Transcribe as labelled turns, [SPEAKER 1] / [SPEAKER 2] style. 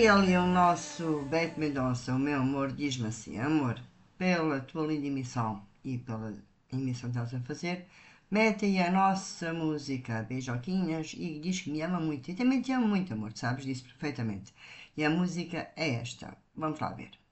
[SPEAKER 1] ele e o nosso Beto Mendonça, o meu amor, diz-me assim: amor, pela tua linda emissão e pela emissão que estás a fazer, mete aí a nossa música Beijoquinhas e diz que me ama muito. E também te amo muito, amor, sabes disso perfeitamente. E a música é esta. Vamos lá ver.